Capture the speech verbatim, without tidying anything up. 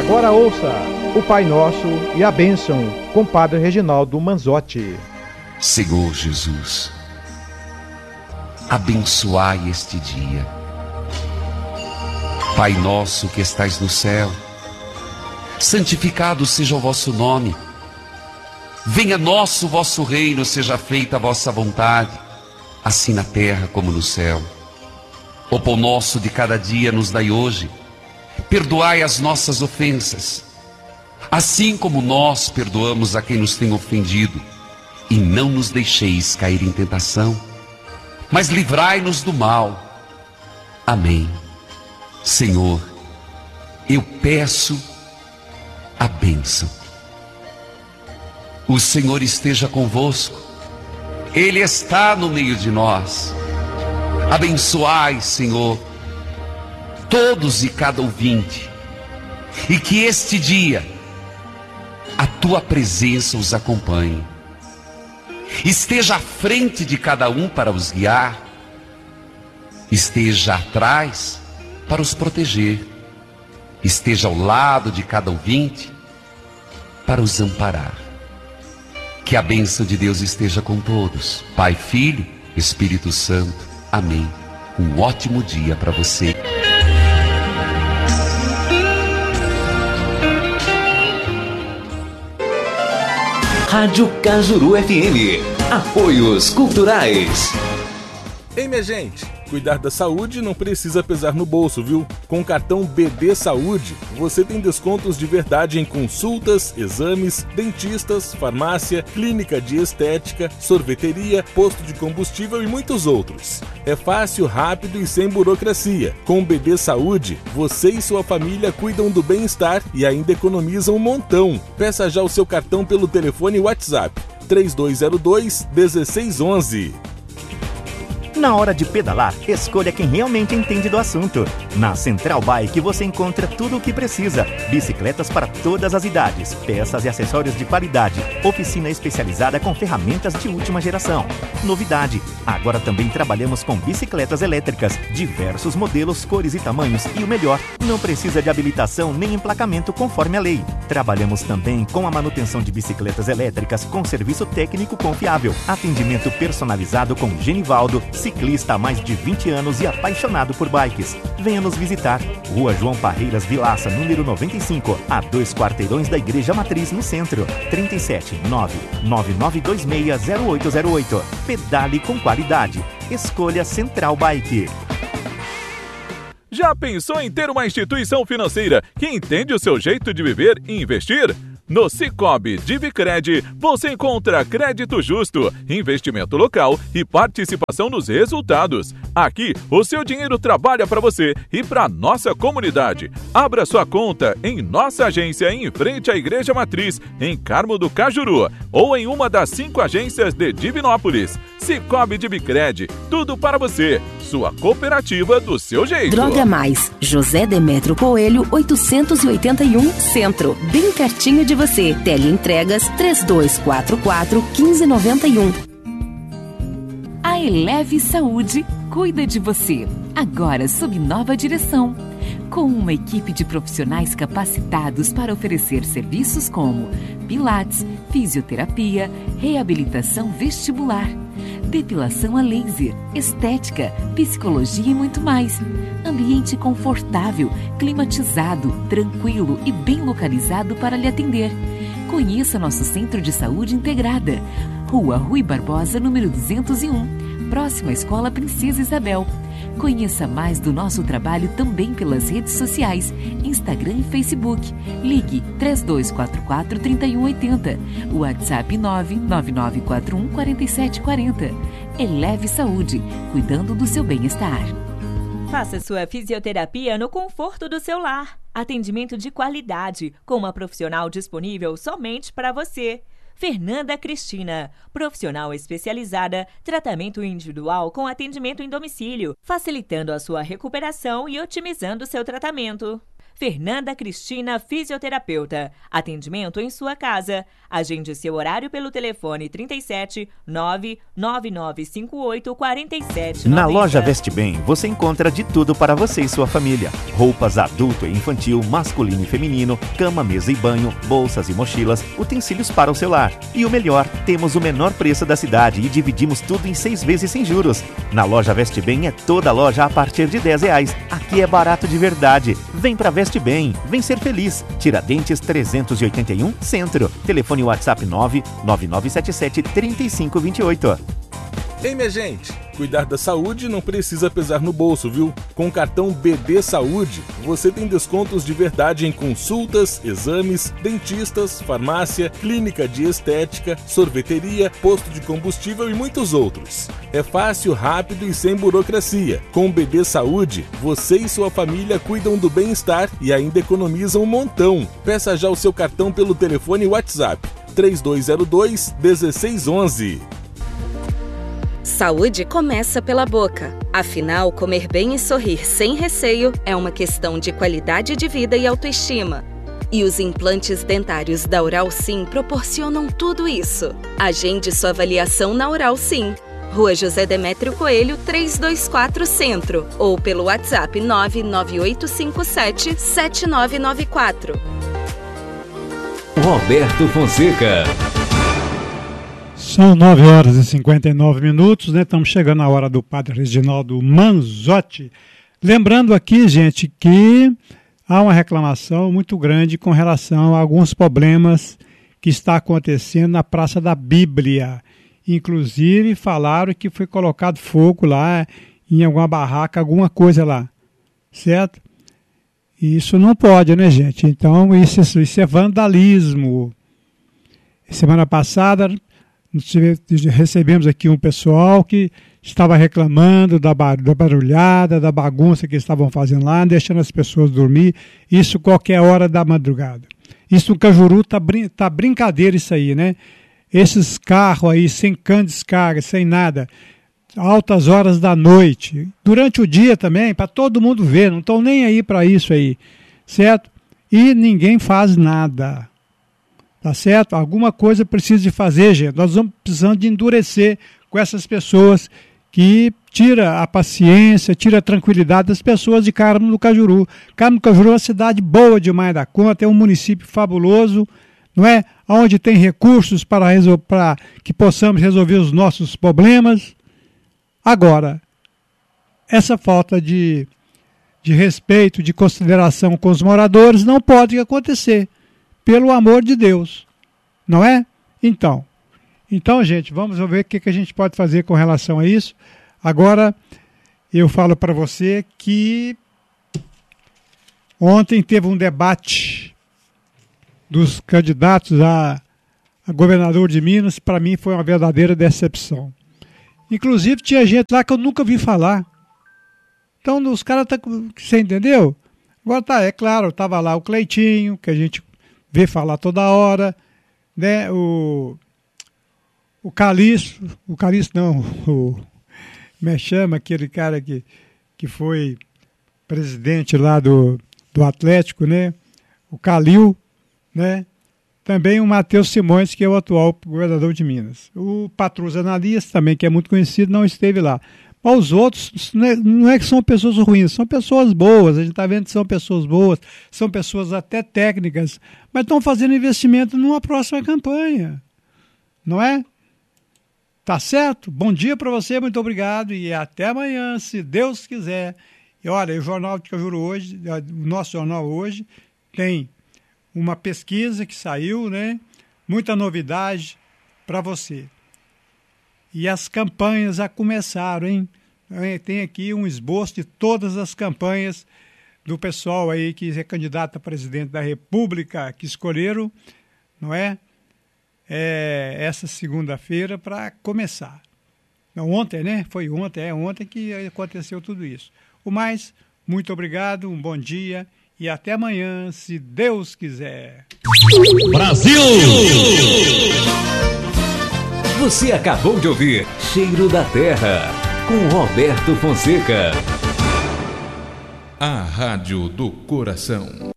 Agora ouça o Pai Nosso e a bênção com o Padre Reginaldo Manzotti. Senhor Jesus, abençoai este dia. Pai nosso que estais no céu, santificado seja o vosso nome. Venha nosso vosso reino, seja feita a vossa vontade, assim na terra como no céu. O pão nosso de cada dia nos dai hoje. Perdoai as nossas ofensas, assim como nós perdoamos a quem nos tem ofendido. E não nos deixeis cair em tentação, mas livrai-nos do mal. Amém. Senhor, eu peço a bênção. O Senhor esteja convosco. Ele está no meio de nós. Abençoai, Senhor, todos e cada ouvinte, e que este dia a tua presença os acompanhe. Esteja à frente de cada um para os guiar, esteja atrás para os proteger, esteja ao lado de cada ouvinte para os amparar. Que a bênção de Deus esteja com todos, Pai, Filho, Espírito Santo. Amém. Um ótimo dia para você. Rádio Cajuru F M. Apoios culturais. Ei, minha gente, cuidar da saúde não precisa pesar no bolso, viu? Com o cartão B D Saúde, você tem descontos de verdade em consultas, exames, dentistas, farmácia, clínica de estética, sorveteria, posto de combustível e muitos outros. É fácil, rápido e sem burocracia. Com o B D Saúde, você e sua família cuidam do bem-estar e ainda economizam um montão. Peça já o seu cartão pelo telefone WhatsApp três dois zero dois, um seis um um. Na hora de pedalar, escolha quem realmente entende do assunto. Na Central Bike você encontra tudo o que precisa. Bicicletas para todas as idades, peças e acessórios de qualidade, oficina especializada com ferramentas de última geração. Novidade, agora também trabalhamos com bicicletas elétricas, diversos modelos, cores e tamanhos e o melhor, não precisa de habilitação nem emplacamento conforme a lei. Trabalhamos também com a manutenção de bicicletas elétricas com serviço técnico confiável, atendimento personalizado com Genivaldo, ciclista há mais de vinte anos e apaixonado por bikes. Venha nos visitar. Rua João Parreiras Vilaça, número noventa e cinco, a dois quarteirões da Igreja Matriz, no centro. trinta e sete, nove nove nove dois seis, zero oito zero oito. Pedale com qualidade. Escolha Central Bike. Já pensou em ter uma instituição financeira que entende o seu jeito de viver e investir? No Sicoob Divicred, você encontra crédito justo, investimento local e participação nos resultados. Aqui, o seu dinheiro trabalha para você e para nossa comunidade. Abra sua conta em nossa agência em frente à Igreja Matriz, em Carmo do Cajuru, ou em uma das cinco agências de Divinópolis. Sicoob Divicred, tudo para você. Sua cooperativa do seu jeito. Droga Mais, José Demétrio Coelho, oitocentos e oitenta e um, Centro, bem pertinho de você. Teleentregas três dois quatro quatro, um cinco nove um. A Eleve Saúde cuida de você, agora sob nova direção. Com uma equipe de profissionais capacitados para oferecer serviços como pilates, fisioterapia, reabilitação vestibular, depilação a laser, estética, psicologia e muito mais. Ambiente confortável, climatizado, tranquilo e bem localizado para lhe atender. Conheça nosso Centro de Saúde Integrada, Rua Rui Barbosa, número duzentos e um, próximo à Escola Princesa Isabel. Conheça mais do nosso trabalho também pelas redes sociais, Instagram e Facebook. Ligue três dois quatro quatro, três um oito zero, WhatsApp nove nove nove quatro um, quatro sete quatro zero. Eleve Saúde, cuidando do seu bem-estar. Faça sua fisioterapia no conforto do seu lar. Atendimento de qualidade, com uma profissional disponível somente para você. Fernanda Cristina, profissional especializada, tratamento individual com atendimento em domicílio, facilitando a sua recuperação e otimizando o seu tratamento. Fernanda Cristina, fisioterapeuta. Atendimento em sua casa. Agende seu horário pelo telefone trinta e sete, nove nove nove cinco oito, quatro sete nove zero. Na loja Veste Bem, você encontra de tudo para você e sua família. Roupas adulto e infantil, masculino e feminino, cama, mesa e banho, bolsas e mochilas, utensílios para o celular. E o melhor, temos o menor preço da cidade e dividimos tudo em seis vezes sem juros. Na loja Veste Bem é toda loja a partir de dez reais. Aqui é barato de verdade. Vem pra Veste Bem, vem ser feliz. Tiradentes trezentos e oitenta e um, Centro. Telefone WhatsApp nove nove nove sete sete, três cinco dois oito. Ei, minha gente, cuidar da saúde não precisa pesar no bolso, viu? Com o cartão B D Saúde, você tem descontos de verdade em consultas, exames, dentistas, farmácia, clínica de estética, sorveteria, posto de combustível e muitos outros. É fácil, rápido e sem burocracia. Com o B D Saúde, você e sua família cuidam do bem-estar e ainda economizam um montão. Peça já o seu cartão pelo telefone WhatsApp três dois zero dois, um seis um um. Saúde começa pela boca. Afinal, comer bem e sorrir sem receio é uma questão de qualidade de vida e autoestima. E os implantes dentários da Oral Sim proporcionam tudo isso. Agende sua avaliação na Oral Sim. Rua José Demétrio Coelho, trezentos e vinte e quatro, Centro. Ou pelo WhatsApp nove nove oito cinco sete, sete nove nove quatro. Roberto Fonseca. São nove horas e cinquenta e nove minutos, né? Estamos chegando na hora do Padre Reginaldo Manzotti. Lembrando aqui, gente, que há uma reclamação muito grande com relação a alguns problemas que está acontecendo na Praça da Bíblia. Inclusive, falaram que foi colocado fogo lá em alguma barraca, alguma coisa lá, certo? E isso não pode, né, gente? Então, isso, isso é vandalismo. Semana passada, recebemos aqui um pessoal que estava reclamando da, bar, da barulhada, da bagunça que estavam fazendo lá, deixando as pessoas dormir, isso qualquer hora da madrugada. Isso no Cajuru tá, brin tá brincadeira isso aí, né? Esses carros aí sem cano de descarga, sem nada, altas horas da noite, durante o dia também, para todo mundo ver, não estão nem aí para isso aí, certo? E ninguém faz nada. Tá certo? Alguma coisa precisa de fazer, gente. Nós vamos precisando de endurecer com essas pessoas que tira a paciência, tira a tranquilidade das pessoas de Carmo do Cajuru. Carmo do Cajuru é uma cidade boa demais da conta, é um município fabuloso, não é? Onde tem recursos para, para que possamos resolver os nossos problemas. Agora, essa falta de, de respeito, de consideração com os moradores não pode acontecer. Pelo amor de Deus, não é? Então, então gente, vamos ver o que, que a gente pode fazer com relação a isso. Agora, eu falo para você que ontem teve um debate dos candidatos a, a governador de Minas. Para mim foi uma verdadeira decepção. Inclusive tinha gente lá que eu nunca vi falar. Então os caras, tá, você entendeu? Agora tá, é claro, estava lá o Cleitinho, que a gente vê falar toda hora, né? O, o Calixto, o Calixto não, o, me chama aquele cara que, que foi presidente lá do, do Atlético, né? O Calil, né? Também o Matheus Simões, que é o atual governador de Minas. O Patrus Ananias, também, que é muito conhecido, não esteve lá. Mas os outros, não é que são pessoas ruins, são pessoas boas, a gente está vendo que são pessoas boas, são pessoas até técnicas, mas estão fazendo investimento numa próxima campanha, não é? Tá certo? Bom dia para você, muito obrigado e até amanhã, se Deus quiser. E olha, o Jornal de Cajuru hoje, o nosso jornal hoje, tem uma pesquisa que saiu, né? Muita novidade para você. E as campanhas já começaram, hein? Tem aqui um esboço de todas as campanhas do pessoal aí que é candidato a presidente da República, que escolheram, não é? É essa segunda-feira para começar. Não, ontem, né? Foi ontem, é ontem que aconteceu tudo isso. O mais, muito obrigado, um bom dia e até amanhã, se Deus quiser. Brasil! Você acabou de ouvir Cheiro da Terra, com Roberto Fonseca. a rádio do coração.